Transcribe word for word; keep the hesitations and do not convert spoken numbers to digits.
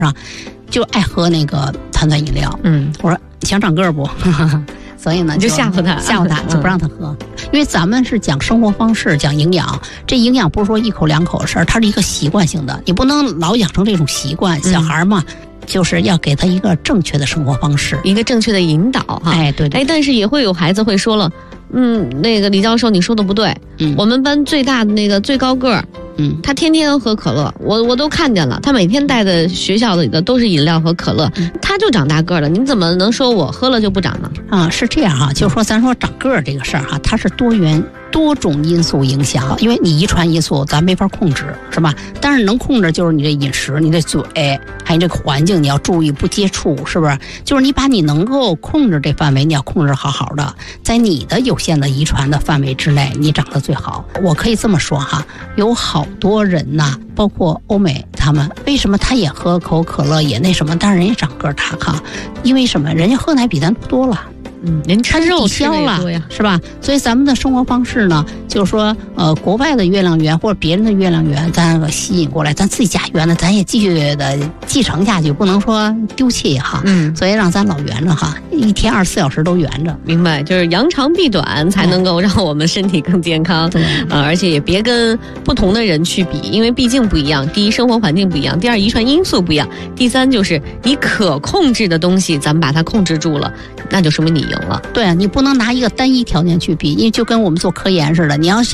啊，就爱喝那个碳酸饮料。 嗯， 我说想长个儿不？所以呢， 就吓唬他， 吓唬他，就不让他喝。因为咱们是讲生活方式，讲营养，这营养不是说一口两口的事儿，它是一个习惯性的，你不能老养成这种习惯。小孩嘛。嗯，就是要给他一个正确的生活方式， 一个正确的引导哈。 哎，对对。 哎，但是也会有孩子会说了，嗯，那个李教授你说的不对，嗯，我们班最大的那个最高个儿，嗯，他天天喝可乐，我我都看见了，他每天带的学校里的都是饮料和可乐，嗯，他就长大个儿了，你怎么能说我喝了就不长呢？ 啊，是这样哈，就是说咱说长个儿这个事儿哈，它是多元。多种因素影响，因为你遗传因素咱没法控制，是吧？但是能控制就是你这饮食、你的嘴，还有这个环境，你要注意不接触，是不是？就是你把你能够控制这范围，你要控制好好的，在你的有限的遗传的范围之内，你长得最好。我可以这么说哈，有好多人呐，包括欧美他们，为什么他也喝口可乐也那什么，但是人家长个儿大哈？因为什么？人家喝奶比咱多了。 嗯，人吃肉吃的了，是吧？所以咱们的生活方式呢，就是说，呃，国外的月亮圆或者别人的月亮圆，咱吸引过来，咱自己家圆的，咱也继续的继承下去，不能说丢弃哈。嗯，所以让咱老圆着哈，一天二十四小时都圆着。 明白，就是扬长避短，才能够让我们身体更健康。对，呃，而且也别跟不同的人去比，因为毕竟不一样。第一，生活环境不一样；第二，遗传因素不一样；第三，就是你可控制的东西，咱们把它控制住了，那就说明你赢了。 对啊，你不能拿一个单一条件去比，因为就跟我们做科研似的，你要想